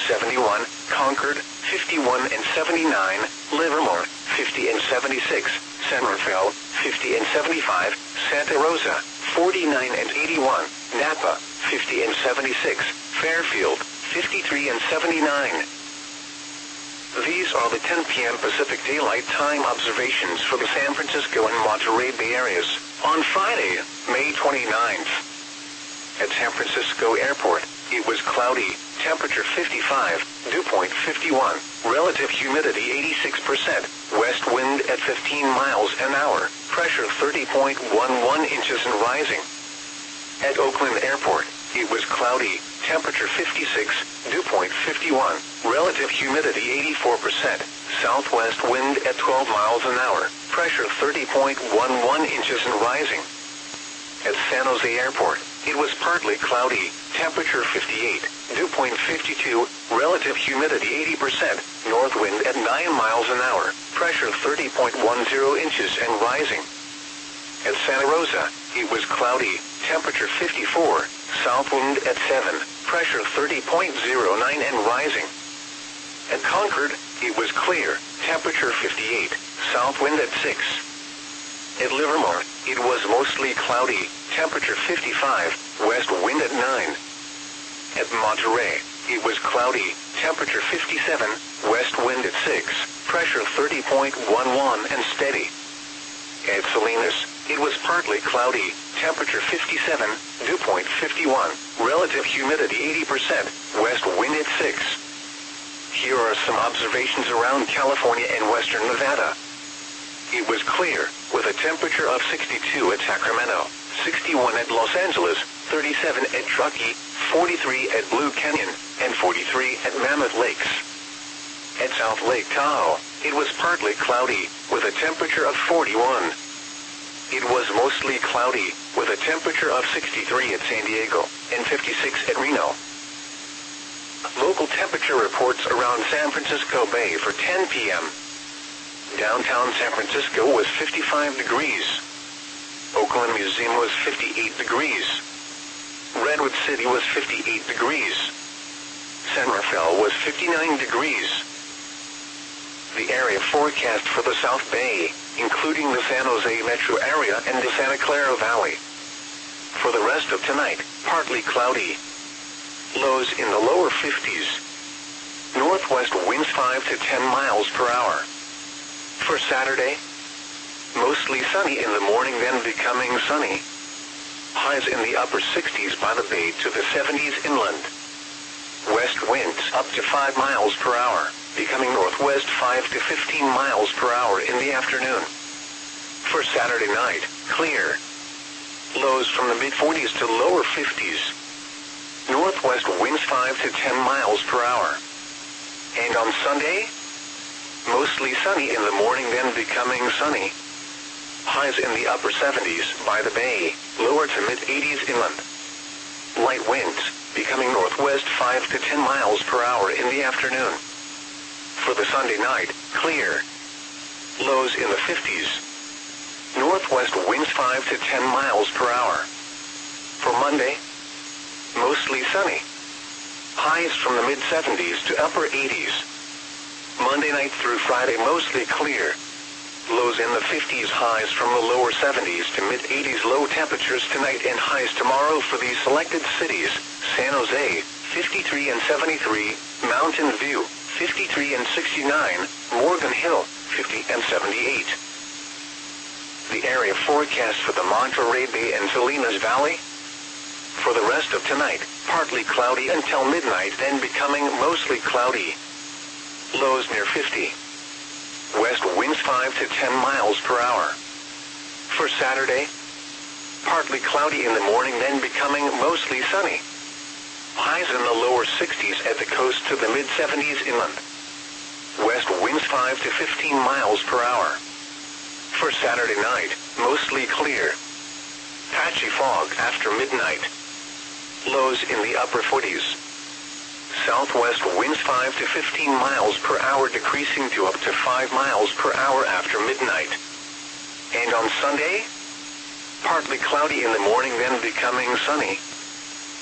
71, Concord, 51 and 79, Livermore, 50 and 76, San Rafael, 50 and 75, Santa Rosa, 49 and 81, Napa, 50 and 76, Fairfield, 53 and 79. These are the 10 p.m. Pacific Daylight Time observations for the San Francisco and Monterey Bay areas on Friday, May 29th. At San Francisco Airport, it was cloudy, temperature 55, dew point 51, relative humidity 86%, west wind at 15 miles an hour, pressure 30.11 inches and rising. At Oakland Airport, it was cloudy, temperature 56, dew point 51, relative humidity 84%, southwest wind at 12 miles an hour, pressure 30.11 inches and rising. At San Jose Airport, it was partly cloudy, temperature 58, dew point 52, relative humidity 80%, north wind at 9 miles an hour, pressure 30.10 inches and rising. At Santa Rosa, it was cloudy, temperature 54, south wind at 7, pressure 30.09 and rising. At Concord, it was clear, temperature 58, south wind at 6. At Livermore, it was mostly cloudy, temperature 55, west wind at 9. At Monterey, it was cloudy, temperature 57, west wind at 6, pressure 30.11 and steady. At Salinas, it was partly cloudy, temperature 57, dew point 51, relative humidity 80%, west wind at 6. Here are some observations around California and western Nevada. It was clear, with a temperature of 62 at Sacramento, 61 at Los Angeles, 37 at Truckee, 43 at Blue Canyon, and 43 at Mammoth Lakes. At South Lake Tahoe, it was partly cloudy, with a temperature of 41. It was mostly cloudy, with a temperature of 63 at San Diego, and 56 at Reno. Local temperature reports around San Francisco Bay for 10 p.m. Downtown San Francisco was 55 degrees. Oakland Museum was 58 degrees. Redwood City was 58 degrees. San Rafael was 59 degrees. The area forecast for the South Bay, including the San Jose metro area and the Santa Clara Valley. For the rest of tonight, partly cloudy. Lows in the lower 50s. Northwest winds 5 to 10 miles per hour. For Saturday, mostly sunny in the morning, then becoming sunny. Highs in the upper 60s by the bay to the 70s inland. West winds up to 5 miles per hour, becoming northwest 5 to 15 miles per hour in the afternoon. For Saturday night, clear. Lows from the mid-40s to lower 50s. Northwest winds 5 to 10 miles per hour. And on Sunday, mostly sunny in the morning, then becoming sunny. Highs in the upper 70s by the bay, lower to mid-80s inland. Light winds, becoming northwest 5 to 10 miles per hour in the afternoon. For the Sunday night, clear. Lows in the 50s. Northwest winds 5 to 10 miles per hour. For Monday, mostly sunny. Highs from the mid-70s to upper 80s. Monday night through Friday mostly clear. Lows in the 50s, highs from the lower 70s to mid-80s. Low temperatures tonight and highs tomorrow for these selected cities: San Jose, 53 and 73, Mountain View, 53 and 69, Morgan Hill, 50 and 78. The area forecast for the Monterey Bay and Salinas Valley. For the rest of tonight, partly cloudy until midnight, then becoming mostly cloudy. Lows near 50. West winds 5 to 10 miles per hour. For Saturday, partly cloudy in the morning, then becoming mostly sunny. Highs in the lower 60s at the coast to the mid-70s inland. West winds 5 to 15 miles per hour. For Saturday night, mostly clear. Patchy fog after midnight. Lows in the upper 40s. Southwest winds 5 to 15 miles per hour, decreasing to up to 5 miles per hour after midnight. And on Sunday, partly cloudy in the morning, then becoming sunny.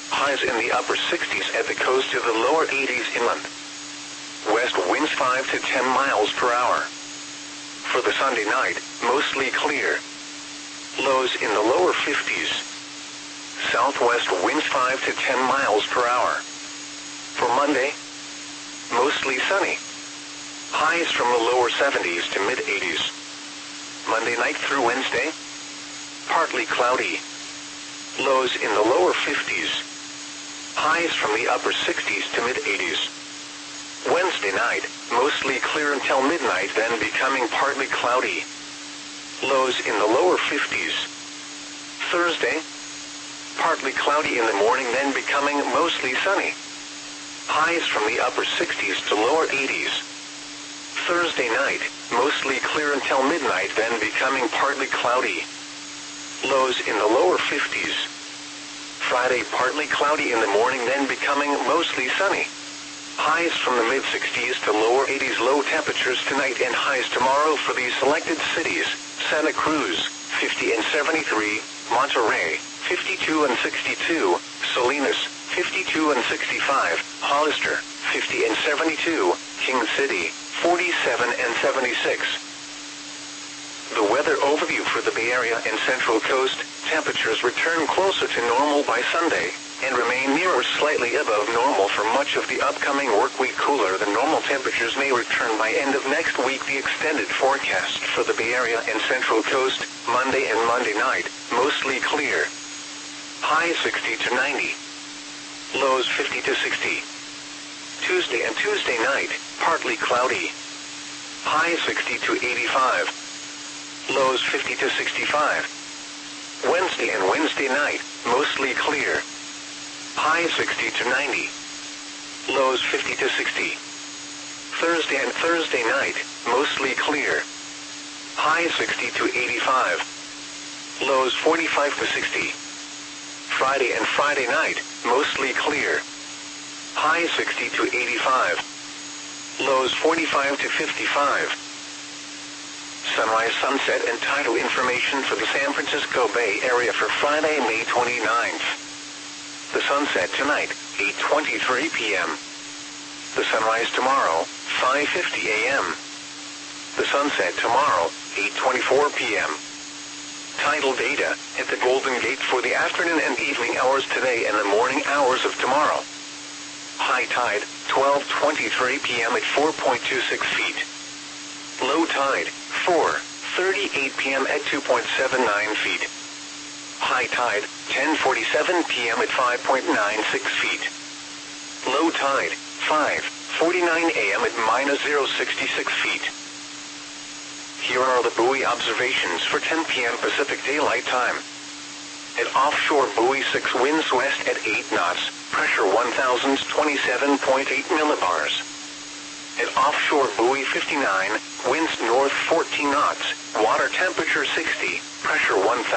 highs in the upper 60s at the coast to the lower 80s inland. West winds 5 to 10 miles per hour. For the Sunday night, mostly clear. Lows in the lower 50s. Southwest winds 5 to 10 miles per hour. For Monday, mostly sunny. Highs from the lower 70s to mid-80s. Monday night through Wednesday, partly cloudy. Lows in the lower 50s. Highs from the upper 60s to mid-80s. Wednesday night, mostly clear until midnight, then becoming partly cloudy. Lows in the lower 50s. Thursday, partly cloudy in the morning, then becoming mostly sunny. Highs from the upper 60s to lower 80s. Thursday night, mostly clear until midnight, then becoming partly cloudy. Lows in the lower 50s. Friday, partly cloudy in the morning, then becoming mostly sunny. Highs from the mid-60s to lower 80s. Low temperatures tonight and highs tomorrow for these selected cities: Santa Cruz, 50 and 73, Monterey, 52 and 62, Salinas, 52 and 65, Hollister, 50 and 72, King City, 47 and 76. The weather overview for the Bay Area and Central Coast: temperatures return closer to normal by Sunday, and remain near or slightly above normal for much of the upcoming work week. Cooler than normal temperatures may return by end of next week. The extended forecast for the Bay Area and Central Coast: Monday and Monday night, mostly clear. High 60 to 90. Lows 50 to 60. Tuesday and Tuesday night, partly cloudy. High 60 to 85. Lows 50 to 65. Wednesday and Wednesday night, mostly clear. High 60 to 90. Lows 50 to 60. Thursday and Thursday night, mostly clear. High 60 to 85. Lows 45 to 60. Friday and Friday night, mostly clear. High 60 to 85. Lows 45 to 55. Sunrise, sunset, and tidal information for the San Francisco Bay Area for Friday, May 29th. The sunset tonight, 8:23 p.m. The sunrise tomorrow, 5:50 a.m. The sunset tomorrow, 8:24 p.m. Tidal data at the Golden Gate for the afternoon and evening hours today and the morning hours of tomorrow. High tide, 12:23 p.m. at 4.26 feet. Low tide, 4:38 p.m. at 2.79 feet. High tide, 10:47 p.m. at 5.96 feet. Low tide, 5:49 a.m. at -0.66 feet. Here are the buoy observations for 10 p.m. Pacific Daylight Time. At offshore buoy 6, winds west at 8 knots, pressure 1,027.8 millibars. At offshore buoy 59, winds north 14 knots, water temperature 60, pressure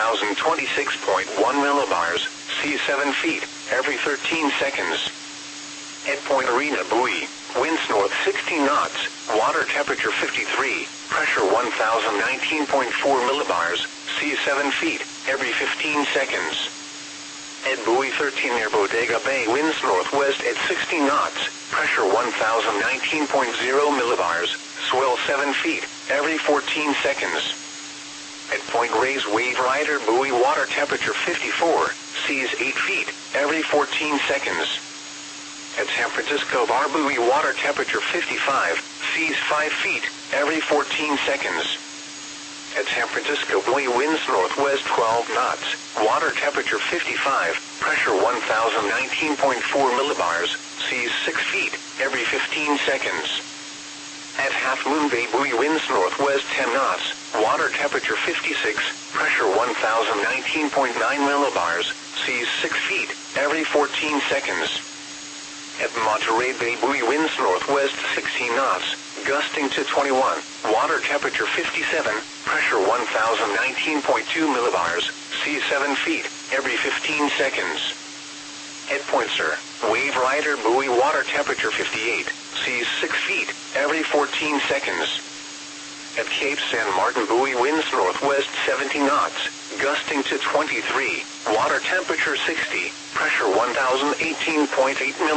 1,026.1 millibars, sea 7 feet, every 13 seconds. At Point Arena buoy, winds north 16 knots, water temperature 53, pressure 1,019.4 millibars, sea 7 feet, every 15 seconds. At buoy 13 near Bodega Bay, winds northwest at 60 knots, pressure 1,019.0 millibars, swell 7 feet, every 14 seconds. At Point Reyes Wave Rider buoy, water temperature 54, seas 8 feet, every 14 seconds. At San Francisco Bar buoy, water temperature 55, seas 5 feet, every 14 seconds. At San Francisco buoy, winds northwest 12 knots, water temperature 55, pressure 1,019.4 millibars, seas 6 feet, every 15 seconds. At Half Moon Bay buoy, winds northwest 10 knots, water temperature 56, pressure 1,019.9 millibars, seas 6 feet, every 14 seconds. At Monterey Bay buoy, winds northwest 16 knots, gusting to 21, water temperature 57, pressure 1,019.2 millibars, sea 7 feet, every 15 seconds. At Point Sur, Wave Rider buoy, water temperature 58, seas 6 feet, every 14 seconds. At Cape San Martin buoy, winds northwest 17 knots, gusting to 23, water temperature 60, pressure 1018.8 millimeters.